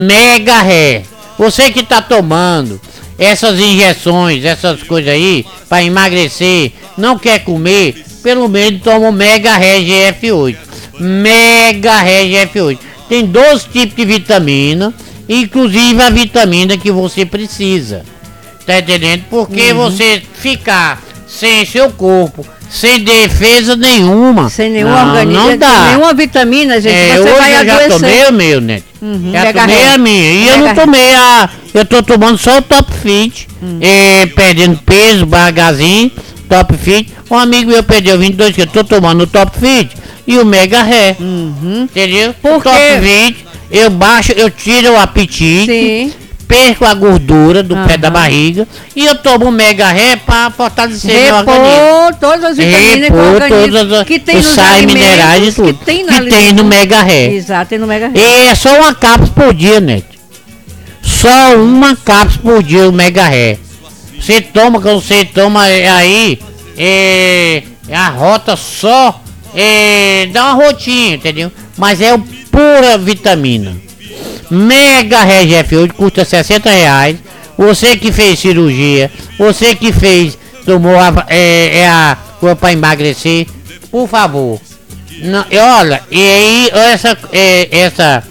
Mega Ré. Você que tá tomando essas injeções, essas coisas aí, pra emagrecer, não quer comer, pelo menos toma o Mega Ré GF8. Mega Ré GF8. Tem 12 tipos de vitamina, inclusive a vitamina que você precisa. Tá entendendo? Porque você ficar sem seu corpo, sem defesa nenhuma, sem nenhum organismo, não dá. Sem nenhuma vitamina, gente, você hoje vai eu já adoecer. tomei o meu, né? Já tomei a minha. E eu não tomei eu tô tomando só o Top Fit, perdendo peso, bagazinho, Top Fit. Um amigo meu perdeu 22 quilos, eu tô tomando o Top Fit e o Mega Ré. Entendeu? Porque o Top Fit, eu tiro o apetite. Sim. Perco a gordura do pé da barriga e eu tomo o Mega Ré para fortalecer meu organismo. Todas as vitaminas que o organismo que tem nos alimentos, minerais e tudo, que tem no Mega Ré. Exato, tem no Mega Ré. E é só uma cápsula por dia, né? Só uma cápsula por dia o Mega Ré. Você toma, quando você toma aí, a rota só, dá uma rotinha, entendeu? Mas é pura vitamina. Mega Ré GF8 custa R$60. Você que fez cirurgia, você que tomou a coisa para emagrecer, por favor. Não, olha, e aí essa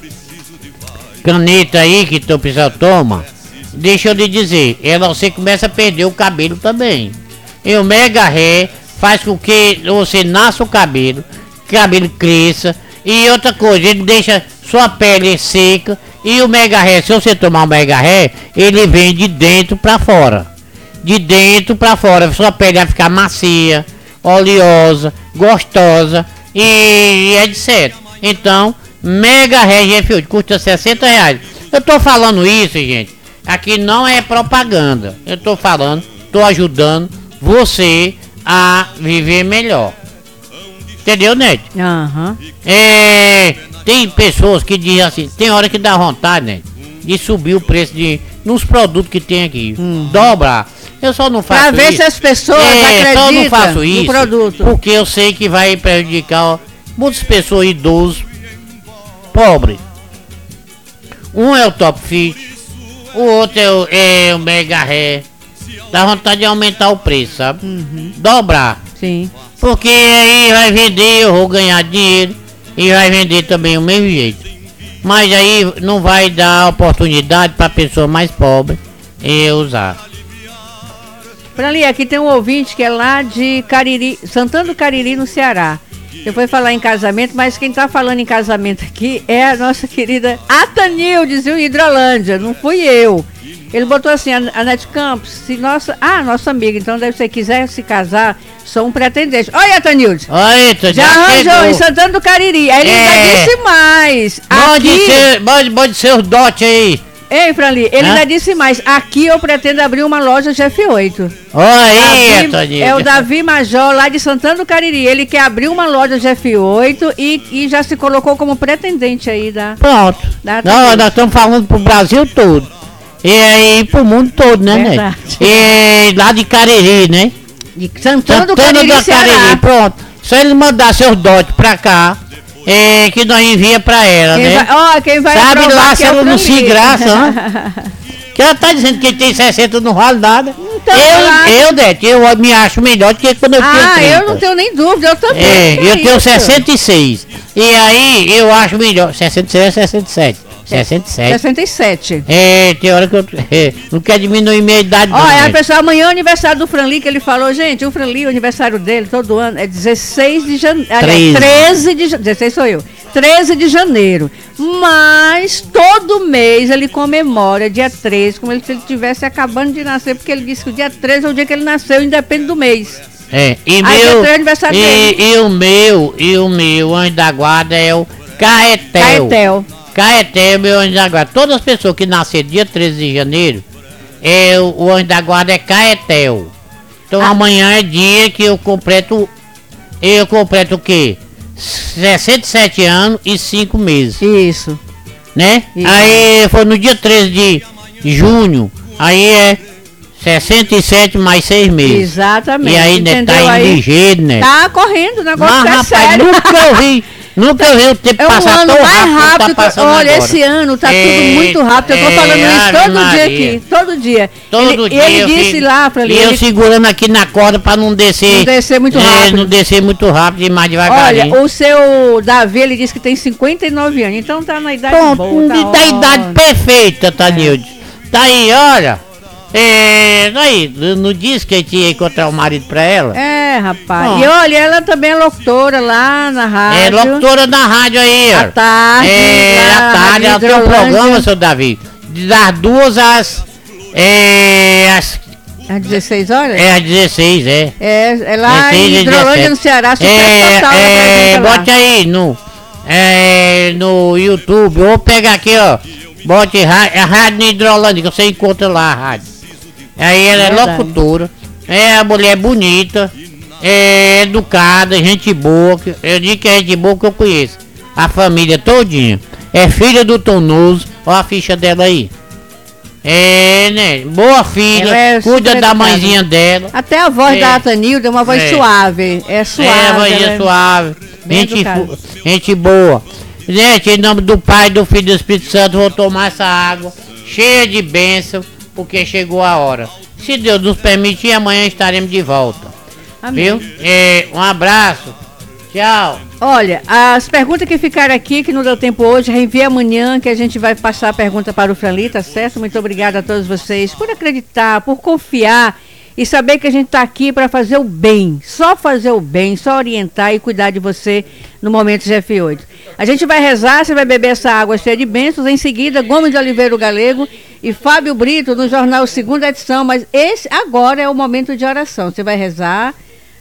caneta aí que o pessoal toma, deixa eu lhe dizer, você começa a perder o cabelo também. E o Mega Ré faz com que você nasça o cabelo cresça. E outra coisa, ele deixa sua pele seca. E o Mega Ré, se você tomar o Mega Ré, ele vem de dentro pra fora. De dentro pra fora, sua pele vai ficar macia, oleosa, gostosa e etc. Então, Mega Ré GF8 custa R$60. Eu tô falando isso, gente, aqui não é propaganda. Eu tô falando, tô ajudando você a viver melhor. Entendeu, Nete? Tem pessoas que dizem assim, tem hora que dá vontade, né, de subir o preço nos produtos que tem aqui, dobrar. Eu só não faço isso. Pra ver se as pessoas acreditam só não faço isso no produto. porque eu sei que vai prejudicar muitas pessoas idosos, pobres. Um é o Top Fit, o outro é o Mega Ré. Dá vontade de aumentar o preço, sabe? Dobrar. Sim. Porque aí vai vender, eu vou ganhar dinheiro e vai vender também o mesmo jeito. Mas aí não vai dar oportunidade para pessoa mais pobre usar. Franli, aqui tem um ouvinte que é lá de Cariri, Santana do Cariri, no Ceará. Você foi falar em casamento, mas quem tá falando em casamento aqui é a nossa querida Atanildes, em Hidrolândia, não fui eu. Ele botou assim, a Nete Campos, nossa amiga, então deve ser, quiser se casar, sou um pretendente. Oi, Atanildes. Oi, já arranjou em Santana do Cariri. Aí ele ainda disse mais. Pode ser os dotes aí. Ei, Franli, ele ainda disse mais. Aqui eu pretendo abrir uma loja GF8. Oi, Atanildes. É o Davi Major, lá de Santana do Cariri. Ele quer abrir uma loja GF8 e já se colocou como pretendente aí da... Pronto. Nós estamos falando pro Brasil todo. E aí pro mundo todo, né, né? E lá de Cariri, né? De Santana do Cariri, pronto. Só ele mandar seus dotes pra cá, que nós envia pra ela, né? Quem vai sabe lá se ela não se engraça, né? Que ela tá dizendo que tem 60 não vale nada. Então, eu me acho melhor do que quando eu tinha 30. Eu não tenho nem dúvida, eu também. Eu tenho 66. E aí eu acho melhor. 66 ou 67? 67. Tem hora que eu não quero diminuir minha idade. Pessoal, amanhã é o aniversário do Franli, que ele falou, gente, o Franli, o aniversário dele, todo ano, é 16 de janeiro. 13 de janeiro. 16 sou eu. 13 de janeiro. Mas todo mês ele comemora dia 13, como se ele estivesse acabando de nascer, porque ele disse que o dia 13 é o dia que ele nasceu, independe do mês. E o meu anjo da guarda é o Caetel. Caetel, meu anjo da guarda. Todas as pessoas que nasceram dia 13 de janeiro, o anjo da guarda é Caetel. Então amanhã é dia que eu completo o quê? 67 anos e 5 meses. Isso. Né? Isso. Aí foi no dia 13 de junho, aí é 67 mais 6 meses. Exatamente. E aí, né, tá indo ligeiro, né? Tá correndo, o negócio é sério. Nunca eu vi. Nunca vi o tempo É um passar ano tão mais rápido, rápido. tá passando Olha, agora. esse ano tá tudo muito rápido. Eu tô falando isso todo dia Maria. aqui. Todo dia. Todo dia. Ele disse lá pra E eu segurando aqui na corda pra não descer. Não descer muito rápido. Não descer muito rápido e mais devagarinho. Olha, o seu Davi, ele disse que tem 59 anos. Então tá na idade Pronto, boa. Tá da idade perfeita, Tanilde. Tá aí, olha. Daí, não disse que tinha encontrar o marido pra ela? É, rapaz. Bom. E olha, ela também é locutora lá na rádio. Locutora da rádio aí, ó. À tarde. À tarde, ela tem um programa, seu Davi. Das 2 às. Às 16 horas? Às 16, é. É lá 16 em e Hidrolândia, 17. no Ceará. Super total, bote aí no YouTube. Vou pegar aqui, ó. Bote a rádio Hidrolândia, que você encontra lá a rádio. Aí ela é locutora. É a mulher bonita. É educada, gente boa. Eu digo que é gente boa que eu conheço. A família todinha. É filha do Tonoso. Olha a ficha dela aí. Né? Boa filha, cuida da mãezinha dela. Até a voz da Atanilda é uma voz suave. É suave. A vozinha suave. Gente boa. Gente, em nome do Pai, do Filho e do Espírito Santo, vou tomar essa água cheia de bênção, porque chegou a hora. Se Deus nos permitir, amanhã estaremos de volta. Amém. Viu? Um abraço. Tchau. Olha, as perguntas que ficaram aqui, que não deu tempo hoje, reenvia amanhã, que a gente vai passar a pergunta para o Franli, tá certo? Muito obrigada a todos vocês por acreditar, por confiar e saber que a gente está aqui para fazer o bem, só fazer o bem, só orientar e cuidar de você no Momento GF8. A gente vai rezar, você vai beber essa água cheia de bênçãos, em seguida Gomes de Oliveira o Galego e Fábio Brito no jornal Segunda Edição, mas esse agora é o momento de oração. Você vai rezar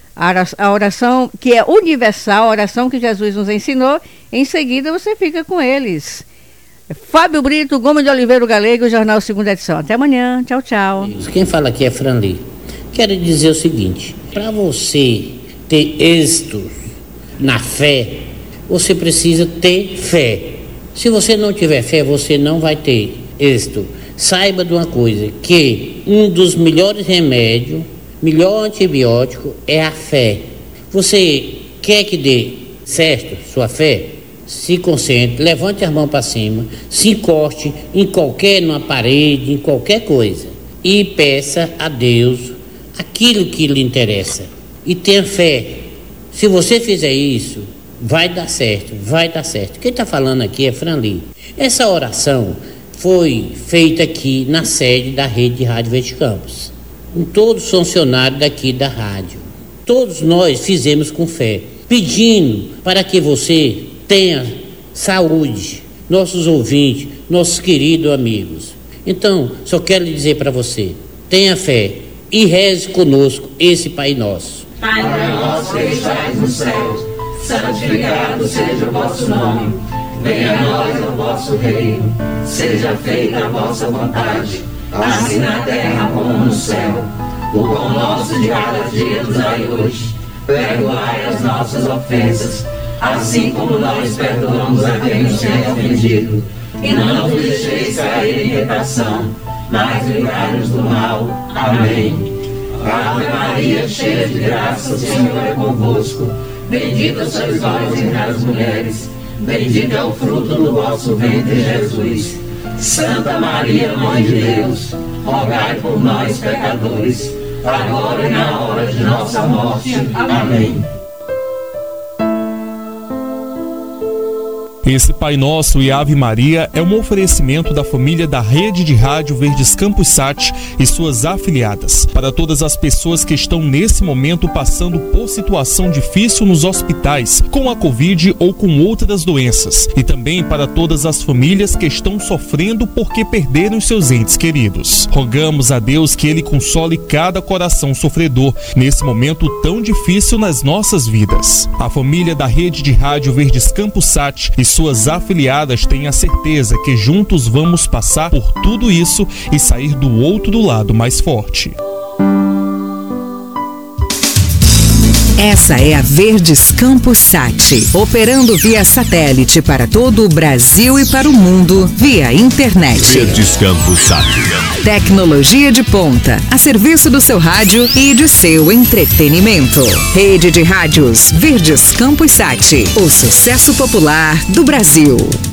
a oração que é universal, a oração que Jesus nos ensinou, em seguida você fica com eles. Fábio Brito, Gomes de Oliveira o Galego, o jornal Segunda Edição. Até amanhã, tchau, tchau. Quem fala aqui é Franli. Quero dizer o seguinte, para você ter êxito na fé, você precisa ter fé. Se você não tiver fé, você não vai ter êxito. Saiba de uma coisa, que um dos melhores remédios, melhor antibiótico é a fé. Você quer que dê certo sua fé? Se concentre, levante as mãos para cima, se encoste numa parede, em qualquer coisa e peça a Deus aquilo que lhe interessa e tenha fé. Se você fizer isso, vai dar certo, vai dar certo. Quem está falando aqui é Franli. Essa oração foi feita aqui na sede da rede de Rádio Verde Campos, com todos os funcionários daqui da rádio. Todos nós fizemos com fé, pedindo para que você tenha saúde, nossos ouvintes, nossos queridos amigos. Então, só quero dizer para você, tenha fé e reze conosco esse Pai Nosso. Pai nosso que estais no céu, santificado seja o vosso nome. Venha a nós o vosso reino, seja feita a vossa vontade, assim na terra como no céu. O pão nosso de cada dia nos dai hoje, perdoai as nossas ofensas, assim como nós perdoamos a quem nos tem ofendido. E não nos deixeis cair em tentação, mas livrai-nos do mal. Amém. Ave Maria, cheia de graça, o Senhor é convosco. Bendita sois vós entre as mulheres, bendito é o fruto do vosso ventre, Jesus. Santa Maria, Mãe de Deus, rogai por nós, pecadores, agora e na hora de nossa morte. Amém. Esse Pai Nosso e Ave Maria é um oferecimento da família da Rede de Rádio Verdes Campos Sat e suas afiliadas. Para todas as pessoas que estão nesse momento passando por situação difícil nos hospitais, com a Covid ou com outras doenças. E também para todas as famílias que estão sofrendo porque perderam seus entes queridos. Rogamos a Deus que Ele console cada coração sofredor nesse momento tão difícil nas nossas vidas. A família da Rede de Rádio Verdes Campos Sat e suas afiliadas têm a certeza que juntos vamos passar por tudo isso e sair do outro lado mais forte. Essa é a Verdes Campus Sat, operando via satélite para todo o Brasil e para o mundo via internet. Verdes Campus Sat. Tecnologia de ponta, a serviço do seu rádio e de seu entretenimento. Rede de rádios Verdes Campus Sat, o sucesso popular do Brasil.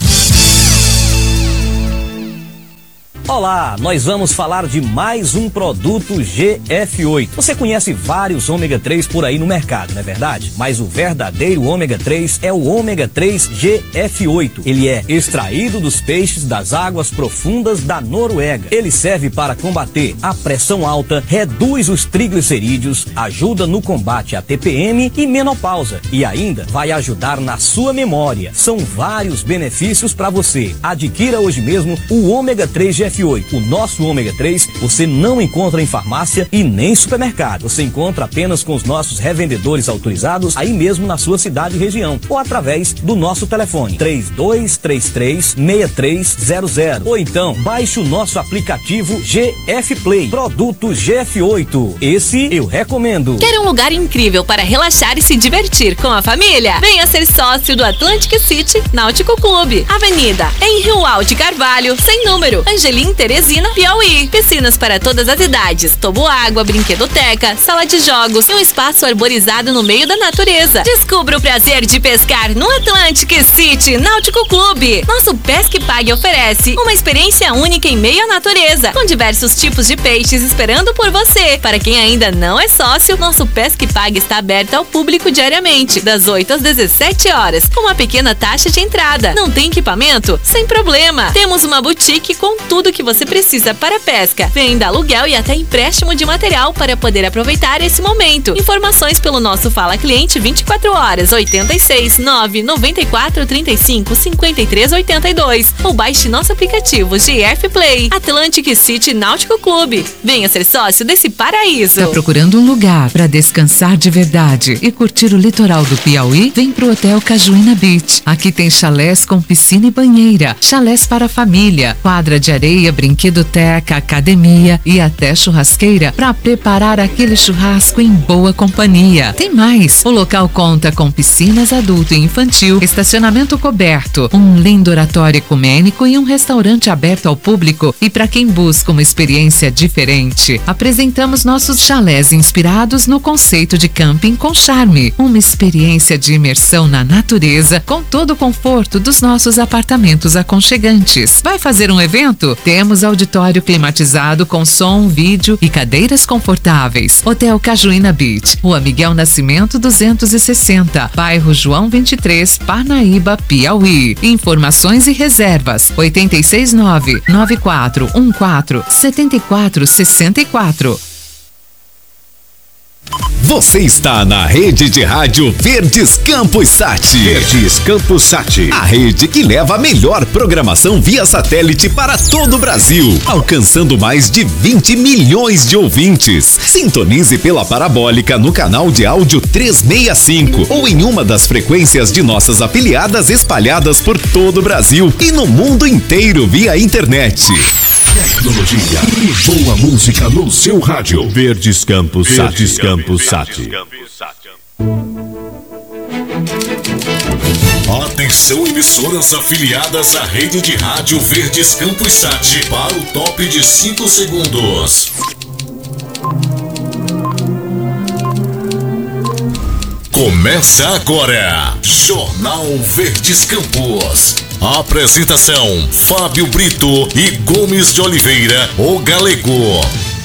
Olá, nós vamos falar de mais um produto GF8. Você conhece vários ômega 3 por aí no mercado, não é verdade? Mas o verdadeiro ômega 3 é o ômega 3 GF8. Ele é extraído dos peixes das águas profundas da Noruega. Ele serve para combater a pressão alta, reduz os triglicerídeos, ajuda no combate à TPM e menopausa. E ainda vai ajudar na sua memória. São vários benefícios para você. Adquira hoje mesmo o ômega 3 GF8. O nosso ômega 3 você não encontra em farmácia e nem supermercado. Você encontra apenas com os nossos revendedores autorizados aí mesmo na sua cidade e região, ou através do nosso telefone 3233-6300, ou então baixe o nosso aplicativo GF Play, produto GF8. Esse eu recomendo. Quer um lugar incrível para relaxar e se divertir com a família? Venha ser sócio do Atlantic City Náutico Clube, Avenida em Rio Alto Carvalho, sem número, Angelim Teresina, Piauí. Piscinas para todas as idades, toboágua, brinquedoteca, sala de jogos e um espaço arborizado no meio da natureza. Descubra o prazer de pescar no Atlantic City Náutico Clube. Nosso Pesque Pague oferece uma experiência única em meio à natureza, com diversos tipos de peixes esperando por você. Para quem ainda não é sócio, nosso Pesque Pague está aberto ao público diariamente, das 8 às 17 horas, com uma pequena taxa de entrada. Não tem equipamento? Sem problema. Temos uma boutique com tudo que você precisa para pesca, venda, aluguel e até empréstimo de material para poder aproveitar esse momento. Informações pelo nosso Fala Cliente 24 horas 86 994 35 53 82 ou baixe nosso aplicativo GF Play. Atlantic City Náutico Clube. Venha ser sócio desse paraíso. Tá procurando um lugar para descansar de verdade e curtir o litoral do Piauí? Vem pro Hotel Cajuína Beach. Aqui tem chalés com piscina e banheira, chalés para família, quadra de areia, brinquedoteca, academia e até churrasqueira para preparar aquele churrasco em boa companhia. Tem mais! O local conta com piscinas adulto e infantil, estacionamento coberto, um lindo oratório ecumênico e um restaurante aberto ao público. E para quem busca uma experiência diferente, apresentamos nossos chalés inspirados no conceito de camping com charme. Uma experiência de imersão na natureza com todo o conforto dos nossos apartamentos aconchegantes. Vai fazer um evento? Temos auditório climatizado com som, vídeo e cadeiras confortáveis. Hotel Cajuína Beach, Rua Miguel Nascimento 260, bairro João 23, Parnaíba, Piauí. Informações e reservas 869-9414-7464. Você está na rede de rádio Verdes Campus Sat. Verdes Campus Sat, a rede que leva a melhor programação via satélite para todo o Brasil, alcançando mais de 20 milhões de ouvintes. Sintonize pela parabólica no canal de áudio 365 ou em uma das frequências de nossas afiliadas espalhadas por todo o Brasil e no mundo inteiro via internet. Tecnologia e boa música no seu rádio. Verdes Campus Sat. Verdes Campus Sat. Atenção, emissoras afiliadas à rede de rádio Verdes Campus Sat para o top de 5 segundos. Começa agora, Jornal Verdes Campos. Apresentação: Fábio Brito e Gomes de Oliveira, o Galego.